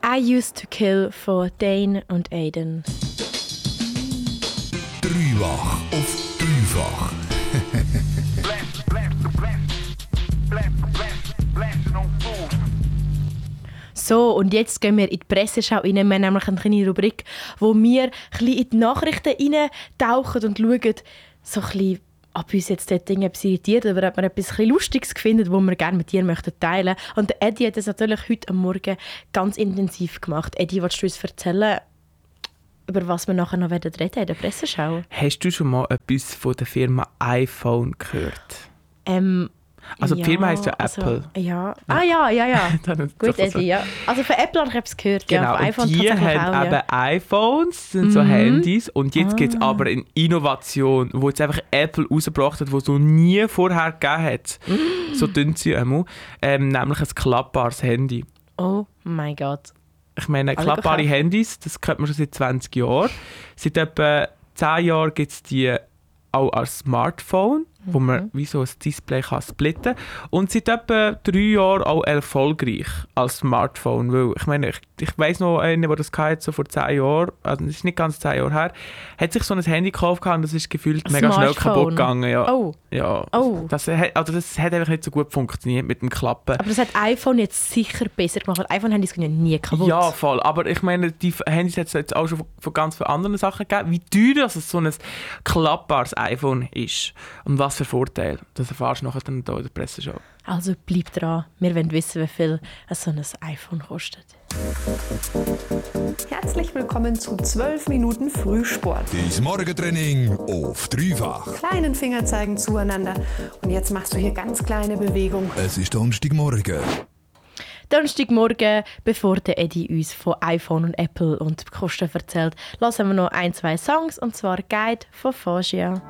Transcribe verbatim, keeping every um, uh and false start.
I Used to Kill von Dane und Aiden. Dreifach auf dreifach. So, und jetzt gehen wir in die Presseschau rein. Wir haben nämlich eine kleine Rubrik, wo wir ein bisschen in die Nachrichten reintauchen und schauen, so ein bisschen, ob uns jetzt dort Dinge irritiert oder ob wir etwas ein bisschen Lustiges finden, das wir gerne mit dir möchten teilen möchten. Und Eddie hat das natürlich heute am Morgen ganz intensiv gemacht. Eddie, willst du uns erzählen, über was wir nachher noch reden in der Presseschau? Hast du schon mal etwas von der Firma iPhone gehört? Ähm, Also die ja, Firma heisst ja also, Apple. Ja. Ah ja, ja, ja. Gut, so. Eddie, ja. Also von Apple habe ich etwas gehört. Genau, ja, von und iPhone die haben auch, eben ja. iPhones, sind so Mhm. Handys. Und jetzt gibt es Ah. aber eine Innovation, die jetzt einfach Apple rausgebracht hat, die es noch nie vorher gegeben hat. Mhm. So tun sie einmal. Ähm, nämlich ein klappbares Handy. Oh mein Gott. Ich meine, Alle klappbare gekauft. Handys, das kennt man schon seit zwanzig Jahren. Seit etwa zehn Jahren gibt es die auch als Smartphone, wo man wie so ein Display kann splitten kann. Und seit etwa drei Jahren auch erfolgreich als Smartphone. Weil, ich meine, ich, ich weiss noch, einer, der das hatte, so vor zehn Jahren, also das ist nicht ganz zehn Jahre her, hat sich so ein Handy gekauft und das ist gefühlt Ein mega schnell Smartphone. kaputt gegangen. Ja. Oh. Ja. Oh. Das, hat- also das hat einfach nicht so gut funktioniert mit dem Klappen. Aber das hat iPhone jetzt sicher besser gemacht. Weil iPhone-Handys gehen ja nie kaputt. Ja, voll. Aber ich meine, die Handys hat es jetzt auch schon von, von ganz vielen anderen Sachen gegeben. Wie teuer das so ein klappbares iPhone ist und was für Vorteile, das erfährst du nachher dann hier in der Presseschau. Also bleib dran. Wir wollen wissen, wie viel so ein iPhone kostet. Herzlich willkommen zu zwölf Minuten Frühsport. Dein Morgentraining auf dreifach. Kleinen Finger zeigen zueinander. Und jetzt machst du hier ganz kleine Bewegungen. Es ist Donnerstagmorgen. Donnerstagmorgen, bevor der Eddie uns von iPhone und Apple und Kosten erzählt, lassen wir noch ein, zwei Songs, und zwar Guide von Fagia.